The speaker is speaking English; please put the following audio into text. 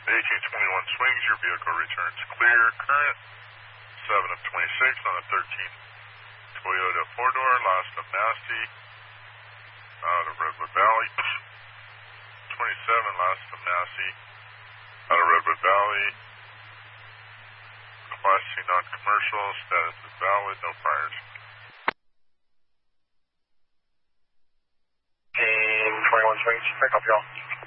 1821 swings, your vehicle returns clear. Current 7 of 26 on a 13 Toyota 4-door, last of Massey, out of Redwood Valley. 27, last of Massey, out of Redwood Valley. Class C non-commercial, status is valid, no priors. 21 swings, pick up y'all.